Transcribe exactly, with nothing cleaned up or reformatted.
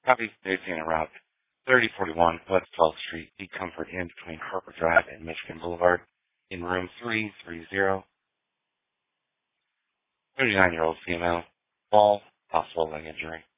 Copy, Dayton and Route thirty forty-one West twelfth Street, D Comfort Inn between Harper Drive and Michigan Boulevard in room three thirty. thirty-nine-year-old female, fall, possible leg injury.